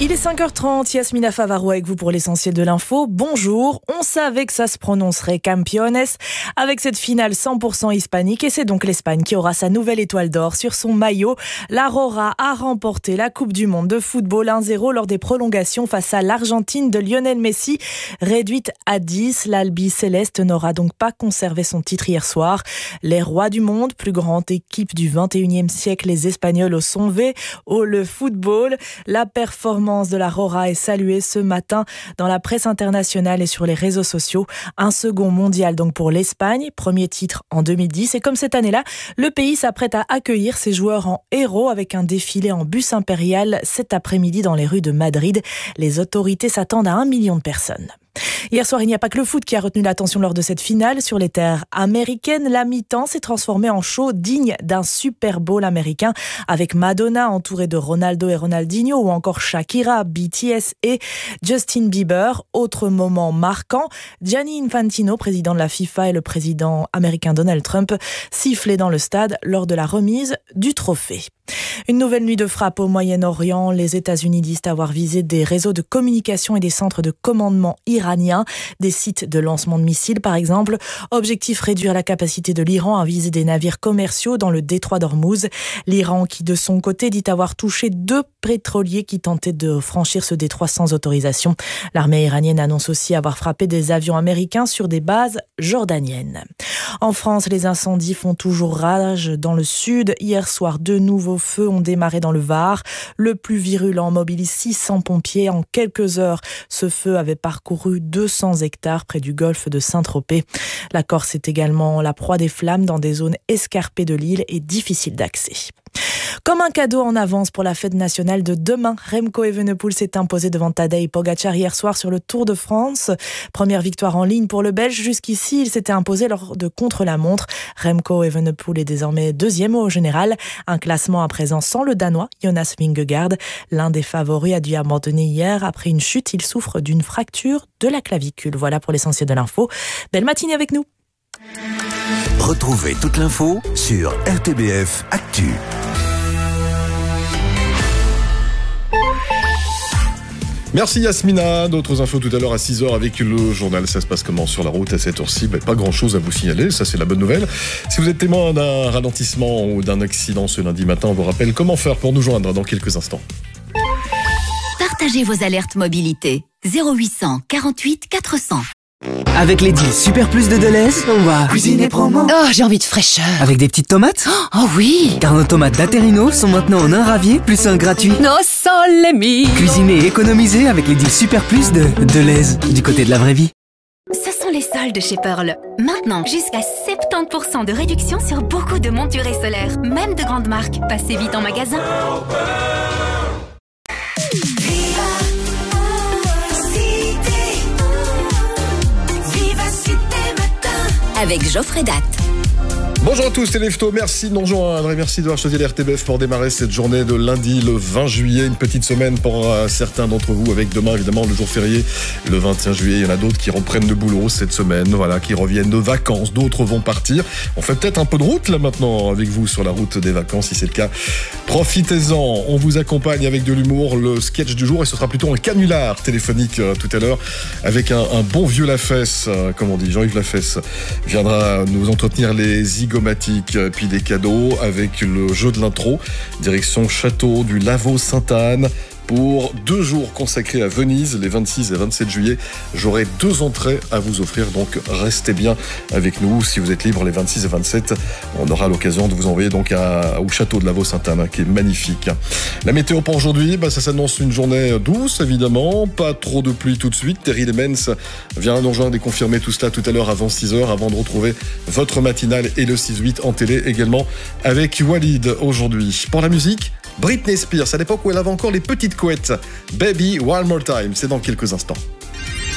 Il est 5h30, Yasmina Favaro avec vous pour l'essentiel de l'info. Bonjour, on savait que ça se prononcerait Campeones avec cette finale 100% hispanique et c'est donc l'Espagne qui aura sa nouvelle étoile d'or sur son maillot. La Roja a remporté la Coupe du Monde de football 1-0 lors des prolongations face à l'Argentine de Lionel Messi. Réduite à 10, l'Albi Céleste n'aura donc pas conservé son titre hier soir. Les rois du monde, plus grande équipe du 21e siècle, les Espagnols au sommet, le football. La performance de la Roja est saluée ce matin dans la presse internationale et sur les réseaux sociaux. Un second mondial donc pour l'Espagne, premier titre en 2010. Et comme cette année-là, le pays s'apprête à accueillir ses joueurs en héros avec un défilé en bus impérial cet après-midi dans les rues de Madrid. Les autorités s'attendent à 1 million de personnes. Hier soir, il n'y a pas que le foot qui a retenu l'attention lors de cette finale. Sur les terres américaines, la mi-temps s'est transformée en show digne d'un Super Bowl américain avec Madonna entourée de Ronaldo et Ronaldinho ou encore Shakira, BTS et Justin Bieber. Autre moment marquant, Gianni Infantino, président de la FIFA, et le président américain Donald Trump sifflaient dans le stade lors de la remise du trophée. Une nouvelle nuit de frappe au Moyen-Orient. Les États-Unis disent avoir visé des réseaux de communication et des centres de commandement iraniens, des sites de lancement de missiles par exemple. Objectif, réduire la capacité de l'Iran à viser des navires commerciaux dans le détroit d'Ormuz. L'Iran qui de son côté dit avoir touché 2 pétroliers qui tentaient de franchir ce détroit sans autorisation. L'armée iranienne annonce aussi avoir frappé des avions américains sur des bases jordaniennes. En France, les incendies font toujours rage dans le sud. Hier soir, 2 nouveaux feux ont démarré dans le Var. Le plus virulent mobilise 600 pompiers. En quelques heures, ce feu avait parcouru 200 hectares près du golfe de Saint-Tropez. La Corse est également la proie des flammes dans des zones escarpées de l'île et difficiles d'accès. Comme un cadeau en avance pour la fête nationale de demain, Remco Evenepoel s'est imposé devant Tadej Pogačar hier soir sur le Tour de France. Première victoire en ligne pour le Belge. Jusqu'ici, il s'était imposé lors de contre-la-montre. Remco Evenepoel est désormais 2e au général. Un classement à présent sans le Danois, Jonas Vingegaard. L'un des favoris a dû abandonner hier. Après une chute, il souffre d'une fracture de la clavicule. Voilà pour l'essentiel de l'info. Belle matinée avec nous. Retrouvez toute l'info sur RTBF Actu. Merci Yasmina, d'autres infos tout à l'heure à 6h avec le journal. Ça se passe comment sur la route à cette heure-ci? Pas grand chose à vous signaler, ça c'est la bonne nouvelle. Si vous êtes témoin d'un ralentissement ou d'un accident ce lundi matin, on vous rappelle comment faire pour nous joindre dans quelques instants. Partagez vos alertes mobilité 0800 48 400. Avec les deals Super Plus de Deleuze, on va cuisiner promo. Oh, j'ai envie de fraîcheur. Avec des petites tomates. Oh oui. Car nos tomates d'Aterino sont maintenant en un ravier plus un gratuit. No sole mio. Cuisiner et économiser avec les deals Super Plus de Deleuze, du côté de la vraie vie. Ce sont les soldes chez Pearl. Maintenant, jusqu'à 70% de réduction sur beaucoup de montures et solaires, même de grandes marques. Passez vite en magasin. Avec Geoffrey Datt. Bonjour à tous, c'est Lefto, merci de nous rejoindre et merci d'avoir choisi l'RTBF pour démarrer cette journée de lundi le 20 juillet. Une petite semaine pour certains d'entre vous avec demain évidemment le jour férié le 21 juillet. Il y en a d'autres qui reprennent le boulot cette semaine, voilà, qui reviennent de vacances, d'autres vont partir. On fait peut-être un peu de route là maintenant avec vous sur la route des vacances si c'est le cas. Profitez-en, on vous accompagne avec de l'humour, le sketch du jour et ce sera plutôt un canular téléphonique tout à l'heure avec un bon vieux Lafesse, comme on dit, Jean-Yves Lafesse viendra nous entretenir les zygomatiques, puis des cadeaux avec le jeu de l'intro, direction Château du Lavau Sainte-Anne. Pour 2 jours consacrés à Venise, les 26 et 27 juillet, j'aurai 2 entrées à vous offrir, donc restez bien avec nous. Si vous êtes libre les 26 et 27, on aura l'occasion de vous envoyer donc au château de Lavau Sainte-Anne, qui est magnifique. La météo pour aujourd'hui, ça s'annonce une journée douce évidemment, pas trop de pluie tout de suite. Terry Lemens vient nous rejoindre et confirmer tout cela tout à l'heure avant 6h, avant de retrouver votre matinale et le 6-8 en télé également avec Walid aujourd'hui. Pour la musique, Britney Spears, à l'époque où elle avait encore les petites couettes. Baby, One More Time, c'est dans quelques instants.